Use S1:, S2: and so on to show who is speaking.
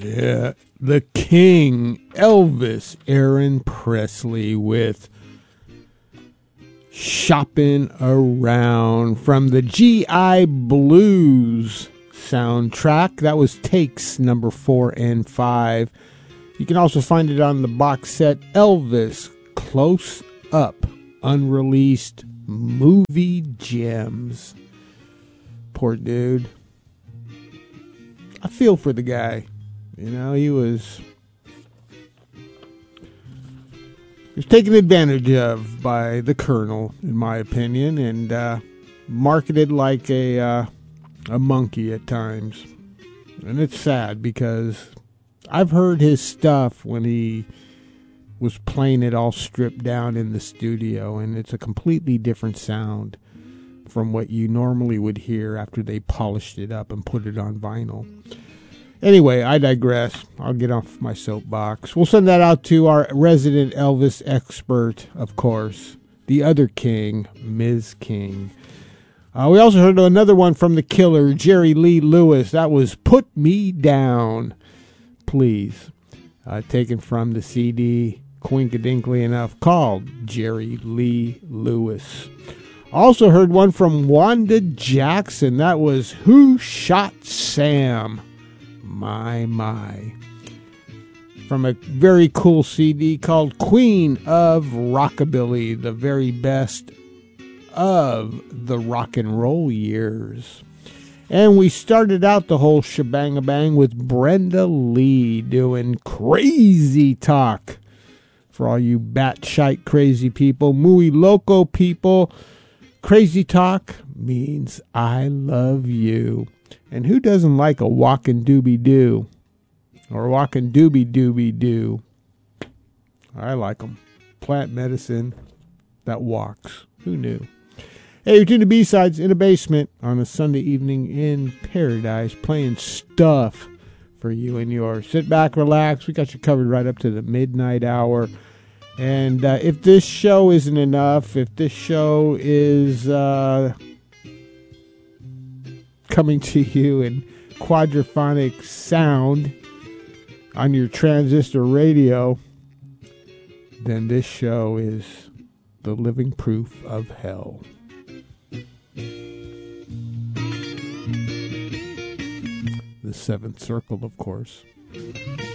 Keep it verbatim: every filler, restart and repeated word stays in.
S1: Yeah, the King, Elvis Aaron Presley with Shopping Around from the G I Blues soundtrack. That was takes number four and five. You can also find it on the box set Elvis Close Up, unreleased movie gems. Poor dude. I feel for the guy. You know, he was he was taken advantage of by the Colonel, in my opinion, and uh, marketed like a uh, a monkey at times. And it's sad because I've heard his stuff when he was playing it all stripped down in the studio, and it's a completely different sound from what you normally would hear after they polished it up and put it on vinyl. Anyway, I digress. I'll get off my soapbox. We'll send that out to our resident Elvis expert, of course, the other King, Miz King. Uh, we also heard another one from the Killer, Jerry Lee Lewis. That was Put Me Down, Please. Uh, taken from the C D, quinkadinkly enough, called Jerry Lee Lewis. Also heard one from Wanda Jackson. That was Who Shot Sam? My, my. From a very cool C D called Queen of Rockabilly, the very best of the rock and roll years. And we started out the whole shebang-a-bang with Brenda Lee doing Crazy Talk. For all you batshite crazy people, muy loco people, Crazy Talk means I love you. And who doesn't like a walking doobie-doo? Or walking doobie-doobie-doo? I like them. Plant medicine that walks. Who knew? Hey, you're tuned to B-Sides in a Basement on a Sunday evening in paradise, playing stuff for you and yours. Sit back, relax. We got you covered right up to the midnight hour. And uh, if this show isn't enough, if this show is uh, coming to you in quadraphonic sound on your transistor radio, then this show is the living proof of hell. The Seventh Circle, of course.